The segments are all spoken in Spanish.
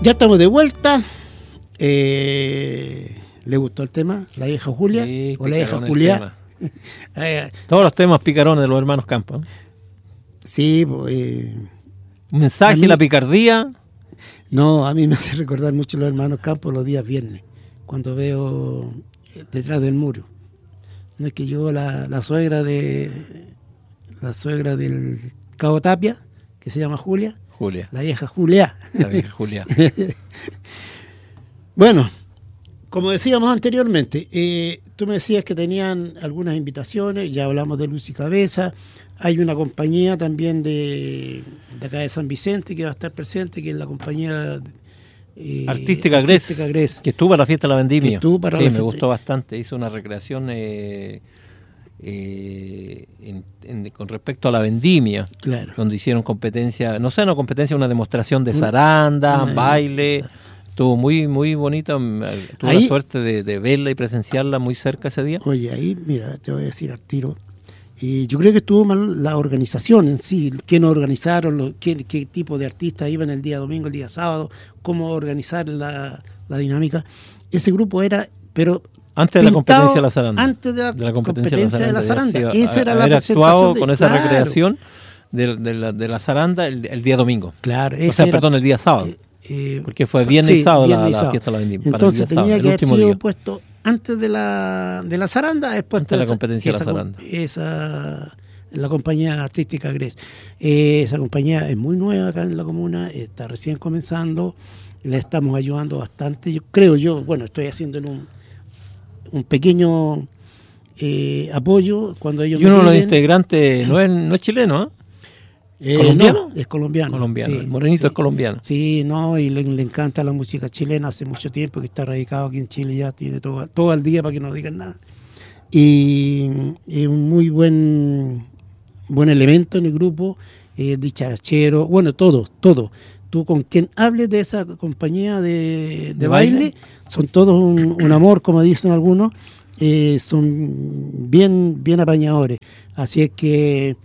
Ya estamos de vuelta. ¿Le gustó el tema? ¿La vieja Julia? Sí, ¿O la vieja Julia? Todos los temas picarones de los hermanos Campos. Sí, pues... Un mensaje, mí, la picardía. No, a mí me hace recordar mucho los hermanos Campos los días viernes, cuando veo Detrás del muro. No es que yo, la suegra del Cabo Tapia, que se llama Julia. La vieja Julia. La vieja Julia. Bueno, como decíamos anteriormente, tú me decías que tenían algunas invitaciones, ya hablamos de Luz y Cabeza. Hay una compañía también de acá de San Vicente que va a estar presente, que es la compañía Artística Gres, que estuvo para la fiesta de la vendimia. Sí, me gustó bastante. Hizo una recreación con respecto a la vendimia, claro, donde hicieron competencia, una demostración de zaranda, baile. Exacto. Estuvo muy muy bonita. Tuve la suerte de verla y presenciarla muy cerca ese día. Oye, ahí, mira, te voy a decir al tiro. Yo creo que estuvo mal la organización en sí, quiénes organizaron, qué tipo de artistas iban el día domingo, el día sábado, cómo organizar la dinámica. Ese grupo era, pero antes de la competencia de la zaranda. Antes de la competencia de la zaranda. Esa era la presentación. Actuado con esa recreación de la zaranda el día domingo. Claro. El día sábado. Porque fue viernes y sábado la fiesta de la vendimia. Entonces tenía que haber sido puesto antes de la zaranda, después de la competencia de la zaranda. La compañía artística Gres. Esa compañía es muy nueva acá en la comuna, está recién comenzando, le estamos ayudando bastante. Estoy haciéndole un pequeño apoyo cuando ellos. Y uno de los integrantes no es chileno, ¿eh? ¿Colombiano? No, es colombiano. Sí, el morenito es colombiano. Sí, no, y le encanta la música chilena, hace mucho tiempo que está radicado aquí en Chile, ya tiene todo al día para que no digan nada. Y un muy buen elemento en el grupo, dicharachero, todo. Tú con quien hables de esa compañía de baile, son todos un amor, como dicen algunos, son bien apañadores. Así es que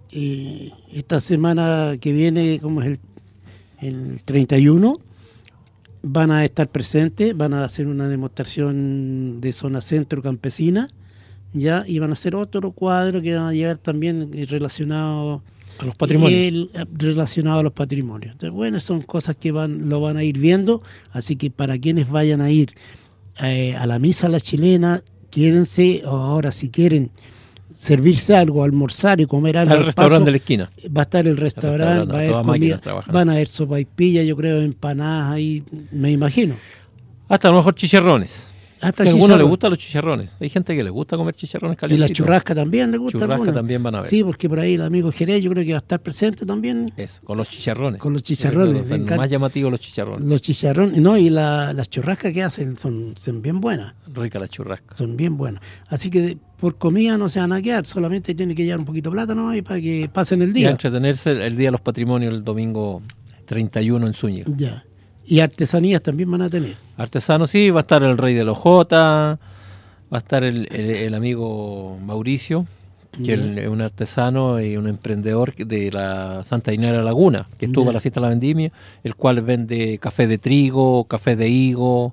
esta semana que viene, como es el 31, van a estar presentes, van a hacer una demostración de zona centro campesina, ya, y van a hacer otro cuadro que van a llevar también relacionado a los patrimonios. Entonces, bueno, son cosas que lo van a ir viendo, así que para quienes vayan a ir a la misa a la chilena, quédense, ahora si quieren servirse algo, almorzar y comer algo. El restaurante de la esquina. Va a estar el restaurante, va a haber comida, van a haber sopaipillas, yo creo, empanadas ahí, me imagino. Hasta a lo mejor chicharrones. A algunos les gustan los chicharrones. Hay gente que les gusta comer chicharrones calientes. Y la churrasca también les gusta. Churrasca también van a ver. Sí, porque por ahí el amigo Jerez yo creo que va a estar presente también. Eso, con los chicharrones. Son más llamativos los chicharrones. Los chicharrones, no, y las churrascas que hacen son bien buenas. Ricas las churrascas. Son bien buenas. Así que por comida no se van a quedar, solamente tienen que llevar un poquito de plata, ¿no? Y para que pasen el día. Y a entretenerse el Día de los Patrimonios el domingo 31 en Zúñiga. Ya. Y artesanías también van a tener. Artesanos, sí, va a estar el Rey de los Jota, va a estar el amigo Mauricio, que es un artesano y un emprendedor de la Santa Inés de la Laguna, que estuvo a la fiesta de la vendimia, el cual vende café de trigo, café de higo,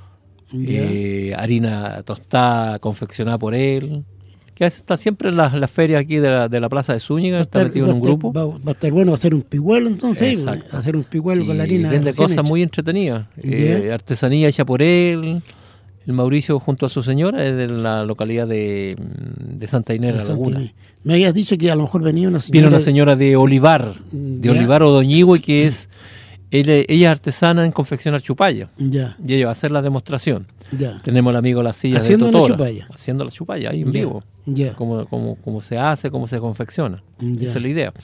harina tostada confeccionada por él, que está siempre en las ferias aquí de la plaza de Zúñiga, está metido en un grupo. Va a estar bueno hacer un pihuelo entonces, hacer un pihuelo con la harina. Vende cosas muy entretenidas, artesanía hecha por él. El Mauricio junto a su señora es de la localidad de Santa Inés de la Laguna. Me habías dicho que a lo mejor venía una señora. Viene una señora de Olivar, Olivar o Doñigüe, que es ella es artesana en confeccionar chupalla. Y ella va a hacer la demostración. Tenemos al amigo Las Sillas de Totora haciendo la chupalla ahí en vivo. Cómo se hace, cómo se confecciona. Esa es la idea.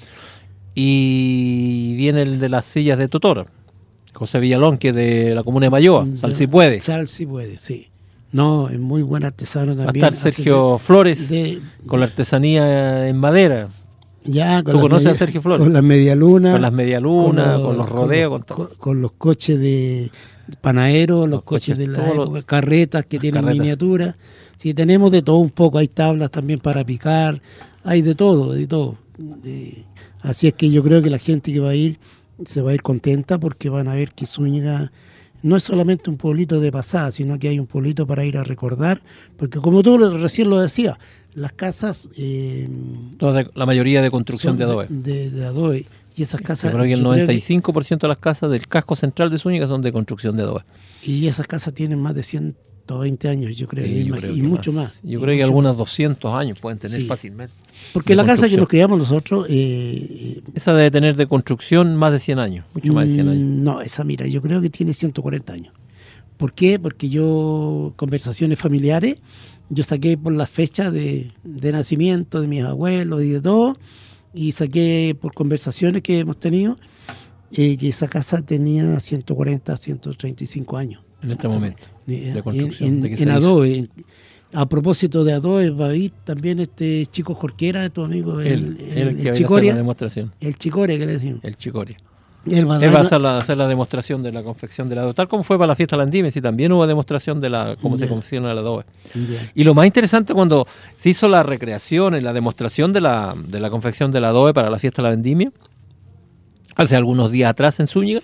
Y viene el de Las Sillas de Totora, José Villalón, que es de la comuna de Mayoa. Sal si puede, sí. No, es muy buen artesano también. Va a estar Sergio Flores con la artesanía en madera. ¿Tú conoces a Sergio Flores? Con las medialunas. Con los rodeos. Con los coches de panaderos, los coches de las carretas que tienen miniaturas. Sí, tenemos de todo un poco. Hay tablas también para picar. Hay de todo. Así es que yo creo que la gente que va a ir se va a ir contenta porque van a ver que Zúñiga no es solamente un pueblito de pasada, sino que hay un pueblito para ir a recordar, porque como tú recién lo decías, las casas... la mayoría de construcción de adobe. De adobe. Y esas casas... Yo creo que el 95% de las casas del casco central de Zúñiga son de construcción de adobe. Y esas casas tienen más de 120 años, yo creo, y mucho más. Yo creo que algunas 200 años pueden tener fácilmente. Porque la casa que nos criamos nosotros... esa debe tener de construcción más de 100 años, mucho más de 100 años. No, esa mira, yo creo que tiene 140 años. ¿Por qué? Porque yo, conversaciones familiares, yo saqué por la fecha de nacimiento de mis abuelos y de todo, y saqué por conversaciones que hemos tenido, que esa casa tenía 140, 135 años. En este momento, de construcción. En adobe. A propósito de adobe, va a ir también Chico Jorquera, tu amigo, el Chicoria. La demostración. El Chicoria, que le decimos. El Chicoria. Él va a hacer la demostración de la confección del adobe, tal como fue para la fiesta de la Vendimia, y también hubo demostración de cómo se confecciona el adobe. Y lo más interesante, cuando se hizo la recreación y la demostración de la confección del adobe para la fiesta de la Vendimia, hace algunos días atrás en Zúñiga,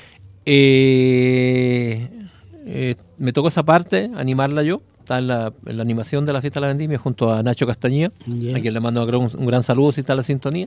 me tocó esa parte, animarla yo. Está en la animación de la fiesta de la Vendimia junto a Nacho Castañeda, a quien le mando un gran saludo si está en la sintonía.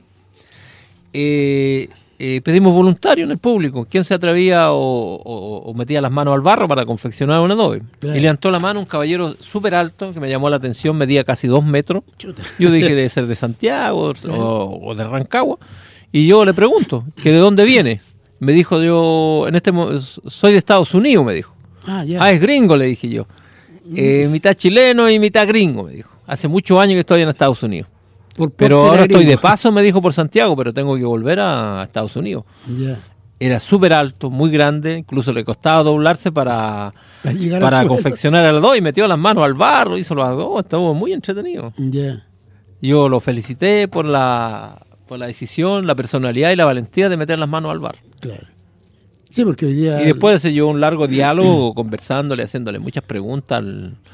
Pedimos voluntarios en el público, quién se atrevía o metía las manos al barro para confeccionar un adobe. Claro. Y levantó la mano un caballero súper alto que me llamó la atención, medía casi 2 metros. Chuta. Yo dije debe ser de Santiago o de Rancagua. Y yo le pregunto, ¿que de dónde viene? Me dijo, yo soy de Estados Unidos, me dijo. Es gringo, le dije yo. Mitad chileno y mitad gringo, me dijo. Hace muchos años que estoy en Estados Unidos. Pero ahora estoy de paso, me dijo, por Santiago, pero tengo que volver a Estados Unidos. Era súper alto, muy grande, incluso le costaba doblarse para confeccionar el adobe, y metió las manos al barro, hizo los adobes, estuvo muy entretenido. Yo lo felicité por la decisión, la personalidad y la valentía de meter las manos al barro. Claro. Sí, porque hoy día... Y después se llevó un largo diálogo conversándole, haciéndole muchas preguntas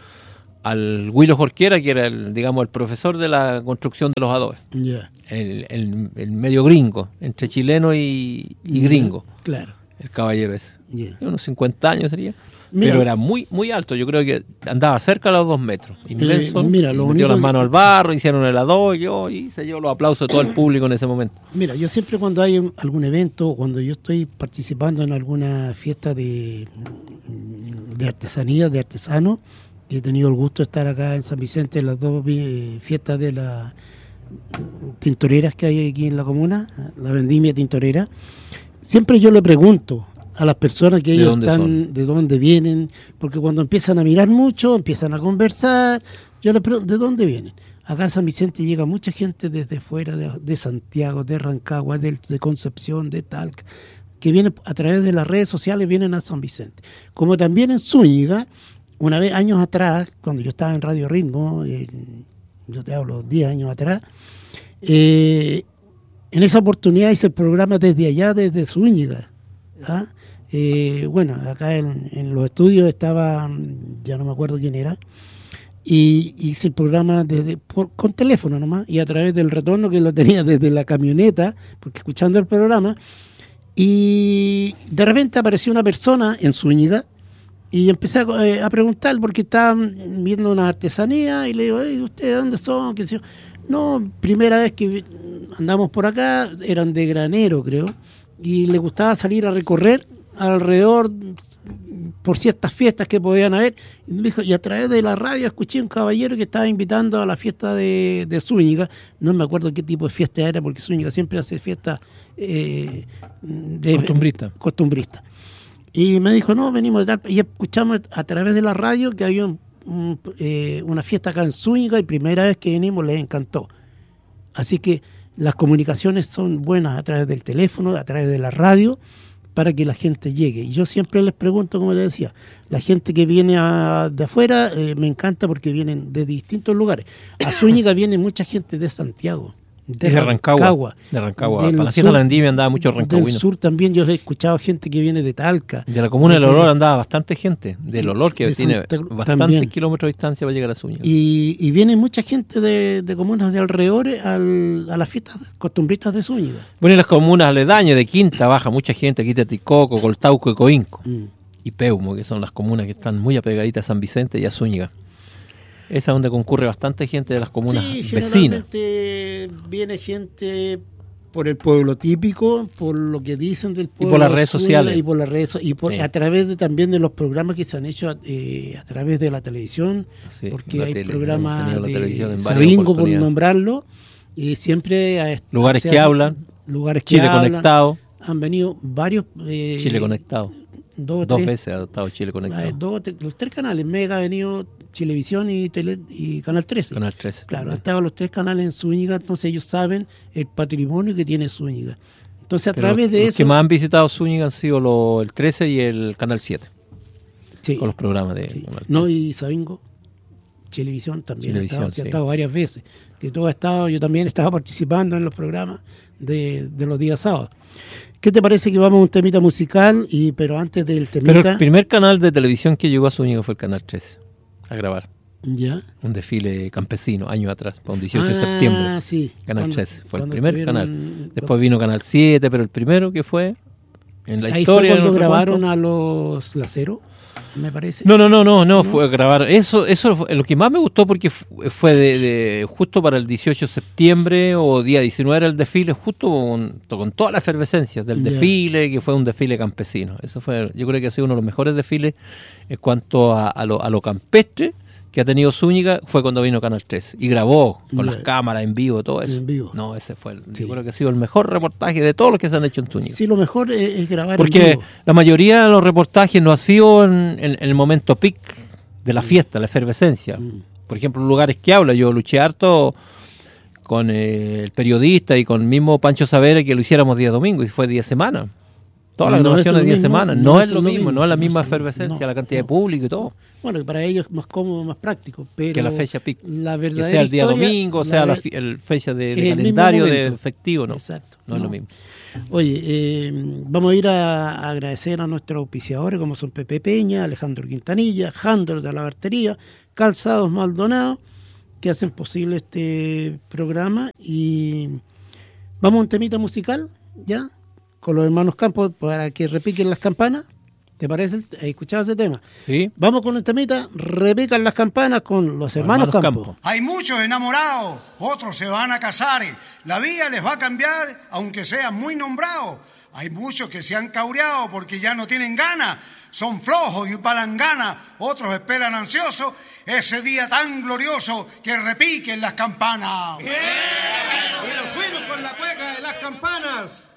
al Willo Jorquera, que era el profesor de la construcción de los adobes. El medio gringo, entre chileno y gringo. Claro. El caballero ese. Unos 50 años sería. Pero era muy, muy alto. Yo creo que andaba cerca de los 2 metros. Inmenso. Metió las manos al barro, hicieron el adobe y se llevó los aplausos de todo el público en ese momento. Mira, yo siempre cuando hay algún evento, cuando yo estoy participando en alguna fiesta de artesanía, de artesanos, que he tenido el gusto de estar acá en San Vicente en las 2 fiestas de las tintoreras que hay aquí en la comuna, la Vendimia Tintorera, siempre yo le pregunto a las personas que ellos están, de dónde vienen, porque cuando empiezan a mirar mucho, empiezan a conversar, yo les pregunto, ¿de dónde vienen? Acá en San Vicente llega mucha gente desde fuera, de Santiago, de Rancagua, de Concepción, de Talca, que vienen a través de las redes sociales, vienen a San Vicente. Como también en Zúñiga, una vez, años atrás, cuando yo estaba en Radio Ritmo, yo te hablo 10 años atrás, en esa oportunidad hice el programa desde allá, desde Zúñiga. Bueno, acá en los estudios estaba, ya no me acuerdo quién era, y hice el programa con teléfono nomás, y a través del retorno que lo tenía desde la camioneta, porque escuchando el programa, y de repente apareció una persona en Zúñiga, y empecé a preguntar, porque estaban viendo una artesanía, y le digo, ¿ustedes dónde son? ¿Qué sé yo? No, primera vez que andamos por acá, eran de Granero, creo, y les gustaba salir a recorrer alrededor por ciertas fiestas que podían haber. Y me dijo, y a través de la radio escuché un caballero que estaba invitando a la fiesta de Zúñiga. No me acuerdo qué tipo de fiesta era, porque Zúñiga siempre hace fiestas costumbrista. Y me dijo, no, venimos de tal. Y escuchamos a través de la radio que había una fiesta acá en Zúñiga, y primera vez que venimos les encantó. Así que las comunicaciones son buenas a través del teléfono, a través de la radio, para que la gente llegue. Y yo siempre les pregunto, como les decía, la gente que viene de afuera, me encanta porque vienen de distintos lugares. A Zúñiga viene mucha gente de Santiago, De Rancagua. Para la fiesta de la Vendimia andaba mucho rancagüino. Del sur también yo he escuchado gente que viene de Talca. De la comuna del Olor andaba bastante gente. Del Olor, que tiene bastantes kilómetros de distancia para llegar a Zúñiga. Y viene mucha gente de comunas de alrededores a las fiestas costumbristas de Zúñiga. Bueno, y las comunas aledañas de Quinta baja mucha gente. Aquí Ticoco, Coltauco y Coinco. Y Peumo, que son las comunas que están muy apegaditas a San Vicente y a Zúñiga. Esa es donde concurre bastante gente de las comunas vecinas. Viene gente por el pueblo típico, por lo que dicen del pueblo. Y por las redes sociales. Y por las redes a través también de los programas que se han hecho a través de la televisión. Sí, porque hay programas de Sabingo, por nombrarlo. Y siempre... Lugares que hablan. Chile Conectado. Han venido varios... Chile Conectado. Dos veces ha estado Chile Conectado. Los 3 canales. Mega ha venido... Chilevisión y Canal 13. Canal 13. Claro, han estado los 3 canales en Zúñiga, entonces ellos saben el patrimonio que tiene Zúñiga. Entonces a través de eso... Los que más han visitado Zúñiga han sido el 13 y el Canal 7. Sí. Con los programas de... Sí. No, y Sabingo, Chilevisión también ha estado varias veces. Que todo ha estado, yo también estaba participando en los programas de los días sábados. ¿Qué te parece que vamos a un temita musical? Pero antes del temita... Pero el primer canal de televisión que llegó a Zúñiga fue el Canal 13. A grabar. ¿Ya? Un desfile campesino, años atrás, para un 18 de septiembre. Sí. Canal 13, fue el primer canal. Después vino Canal 7, pero el primero que fue en la historia. ¿Ahí fue cuando grabaron a los Laceros, me parece? No, fue grabar. Eso fue lo que más me gustó porque fue justo para el 18 de septiembre o día 19 era el desfile, justo con toda la efervescencia del desfile, que fue un desfile campesino. Eso fue, yo creo que ha sido uno de los mejores desfiles en cuanto a lo campestre que ha tenido Zúñiga, fue cuando vino Canal 3 y grabó con las cámaras en vivo, todo eso. No, ese fue yo creo que ha sido el mejor reportaje de todos los que se han hecho en Zúñiga. Sí, lo mejor es grabar porque en vivo. La mayoría de los reportajes no ha sido en el momento peak de la fiesta, la efervescencia. Por ejemplo, lugares que habla, yo luché harto con el periodista y con el mismo Pancho Savera que lo hiciéramos día domingo y fue día semana. Todas las grabaciones de 10 semanas. No es lo mismo, no es la misma efervescencia, la cantidad de público y todo. Bueno, para ellos es más cómodo, más práctico. Pero que la fecha pico. La verdadera que sea el día domingo, sea la fecha de calendario, de efectivo, ¿no? Exacto. No es lo mismo. Oye, vamos a ir a agradecer a nuestros auspiciadores, como son Pepe Peña, Alejandro Quintanilla, Jandro de la Bartería, Calzados Maldonado, que hacen posible este programa. Y vamos a un temita musical, ¿ya? Con los hermanos Campos, para que repiquen las campanas. ¿Te parece? ¿Escuchabas ese tema? Sí. Vamos con el temita, repican las campanas con los hermanos Campos. Hay muchos enamorados, otros se van a casar. La vida les va a cambiar, aunque sean muy nombrados. Hay muchos que se han caureado porque ya no tienen ganas. Son flojos y palanganas. Otros esperan ansiosos ese día tan glorioso que repiquen las campanas. Y nos fuimos con la cueca de las campanas.